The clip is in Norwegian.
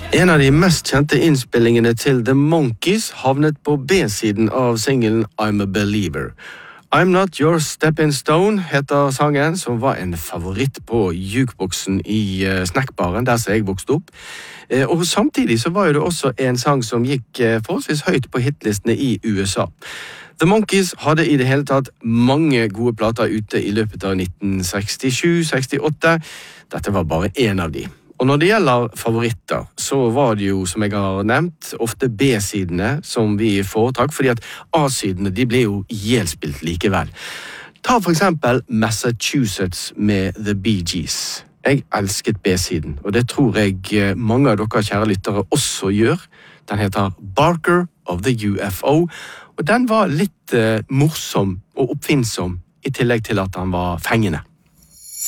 En av de mest kjente innspillingene til The Monkees havnet på B-siden av singelen I'm a Believer. I'm Not Your Stepping Stone heter sangen, som var en favoritt på jukeboksen i snackbaren der som jeg vokste opp. Og samtidig så var jo det også en sang som gikk forholdsvis høyt på hitlistene i USA. The Monkees hadde i det hele tatt mange gode plater ute i løpet av 1967-68. Dette var bare en av de. Og når det gjelder favoritter, så var det jo, som jeg har nevnt, ofte B-sidene som vi foretrakk, fordi at A-sidene de ble jo ihjelspilt likevel. Ta for eksempel Massachusetts med The Bee Gees. Jeg elsket B-siden, og det tror jeg mange av dere kjære lyttere også gjør. Den heter Barker of the UFO, og den var litt morsom og oppfinnsom, i tillegg til at den var fengende.